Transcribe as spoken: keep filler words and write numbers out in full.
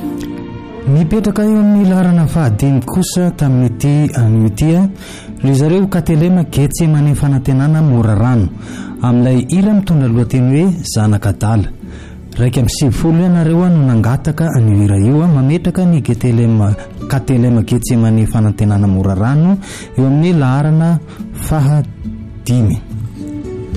Nipetraka eo amin'ny laharana fahadimy kosa tamin'ity an'ity ry zareo Katelema Getsemane fanantenana mora rano amin'ilay hira mitondra lohateny hoe zanaka dala. Raika amin'ny sivifolo ianareo no nangataka an'io hira io mametraka ny Katelema Katelema Getsemane fanantenana mora rano eo amin'ny laharana fahadimy.